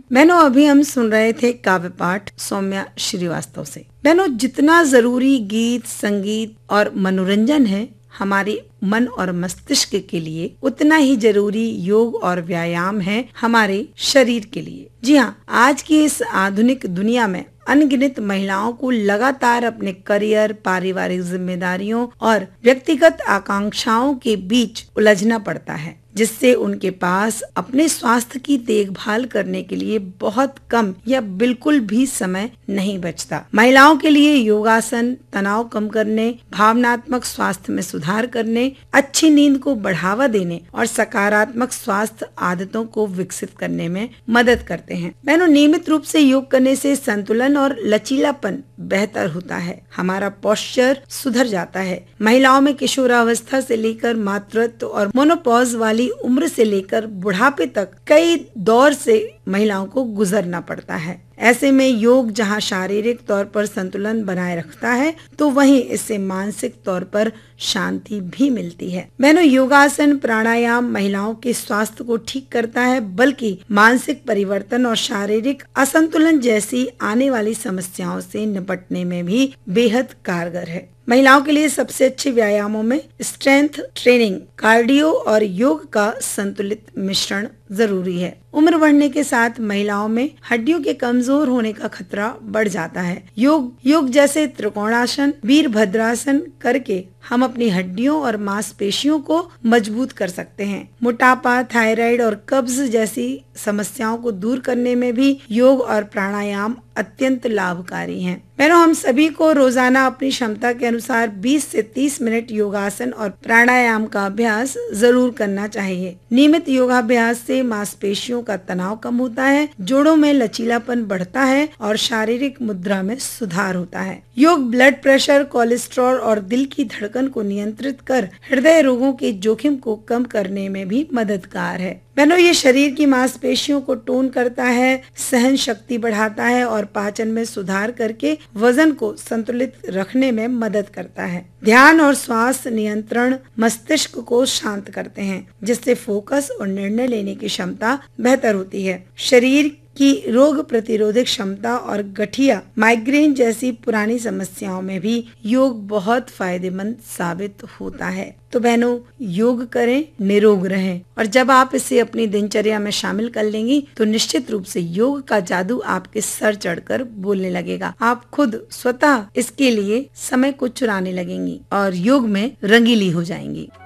बहनों, अभी हम सुन रहे थे काव्य पाठ सौम्या श्रीवास्तव से। बहनों, जितना जरूरी गीत, संगीत और मनोरंजन है हमारे मन और मस्तिष्क के लिए, उतना ही जरूरी योग और व्यायाम है हमारे शरीर के लिए। जी हाँ, आज की इस आधुनिक दुनिया में अनगिनत महिलाओं को लगातार अपने करियर, पारिवारिक जिम्मेदारियों और व्यक्तिगत आकांक्षाओं के बीच उलझना पड़ता है, जिससे उनके पास अपने स्वास्थ्य की देखभाल करने के लिए बहुत कम या बिल्कुल भी समय नहीं बचता। महिलाओं के लिए योगासन तनाव कम करने, भावनात्मक स्वास्थ्य में सुधार करने, अच्छी नींद को बढ़ावा देने और सकारात्मक स्वास्थ्य आदतों को विकसित करने में मदद करते हैं। बहनों, नियमित रूप से योग करने से संतुलन और लचीलापन बेहतर होता है, हमारा पोस्चर सुधर जाता है। महिलाओं में किशोरावस्था से लेकर मातृत्व और मोनोपॉज वाली उम्र से लेकर बुढ़ापे तक कई दौर से महिलाओं को गुजरना पड़ता है। ऐसे में योग जहां शारीरिक तौर पर संतुलन बनाए रखता है, तो वहीं इससे मानसिक तौर पर शांति भी मिलती है। बहनों, योगासन प्राणायाम महिलाओं के स्वास्थ्य को ठीक करता है, बल्कि मानसिक परिवर्तन और शारीरिक असंतुलन जैसी आने वाली समस्याओं से निपटने में भी बेहद कारगर है। महिलाओं के लिए सबसे अच्छे व्यायामों में स्ट्रेंथ ट्रेनिंग, कार्डियो और योग का संतुलित मिश्रण जरूरी है। उम्र बढ़ने के साथ महिलाओं में हड्डियों के कमजोर होने का खतरा बढ़ जाता है। योग जैसे त्रिकोणासन, वीरभद्रासन करके हम अपनी हड्डियों और मांसपेशियों को मजबूत कर सकते हैं। मोटापा, थायराइड और कब्ज जैसी समस्याओं को दूर करने में भी योग और प्राणायाम अत्यंत लाभकारी हैं। बहनों, हम सभी को रोजाना अपनी क्षमता के अनुसार 20 से 30 मिनट योगासन और प्राणायाम का अभ्यास जरूर करना चाहिए। नियमित योगाभ्यास से मांसपेशियों का तनाव कम होता है, जोड़ों में लचीलापन बढ़ता है और शारीरिक मुद्रा में सुधार होता है। योग ब्लड प्रेशर, कोलेस्ट्रॉल और दिल की धड़कन को नियंत्रित कर हृदय रोगों के जोखिम को कम करने में भी मददगार है। बहनों, ये शरीर की मांसपेशियों को टोन करता है, सहन शक्ति बढ़ाता है और पाचन में सुधार करके वजन को संतुलित रखने में मदद करता है। ध्यान और श्वास नियंत्रण मस्तिष्क को शांत करते हैं, जिससे फोकस और निर्णय लेने की क्षमता बेहतर होती है। शरीर की रोग प्रतिरोधक क्षमता और गठिया, माइग्रेन जैसी पुरानी समस्याओं में भी योग बहुत फायदेमंद साबित होता है। तो बहनों, योग करें, निरोग रहें, और जब आप इसे अपनी दिनचर्या में शामिल कर लेंगी तो निश्चित रूप से योग का जादू आपके सर चढ़कर बोलने लगेगा। आप खुद स्वतः इसके लिए समय को चुराने लगेंगी और योग में रंगीली हो जाएंगी।